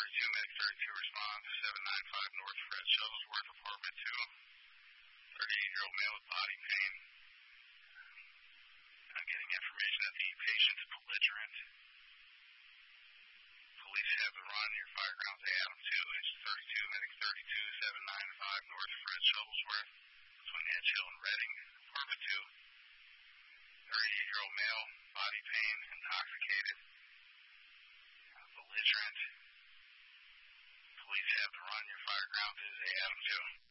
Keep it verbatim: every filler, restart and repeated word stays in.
thirty-two, medic thirty-two response, seven nine five North Fred Shuttlesworth, apartment two. thirty-eight-year-old male with body pain. I'm getting information that the patient is belligerent. Police have the run near Firegrounds Adam two, engine thirty-two, medic thirty-two, seven nine five North Fred Shuttlesworth, between Edge Hill and Reading, apartment two. thirty-eight-year-old male, body pain, intoxicated, uh, belligerent. Police have the run near Firegrounds is Adam two.